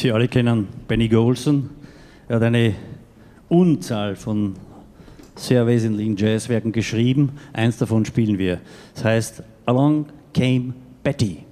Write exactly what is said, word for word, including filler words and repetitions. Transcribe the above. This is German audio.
Sie alle kennen Benny Golson. Er hat eine Unzahl von sehr wesentlichen Jazzwerken geschrieben. Eins davon spielen wir. Das heißt Along Came Betty.